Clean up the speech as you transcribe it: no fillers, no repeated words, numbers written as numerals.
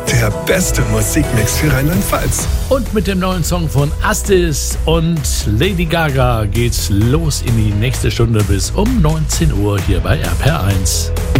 der beste Musikmix für Rheinland-Pfalz. Und mit dem neuen Song von Astis und Lady Gaga geht's los in die nächste Stunde bis um 19 Uhr hier bei RPR1.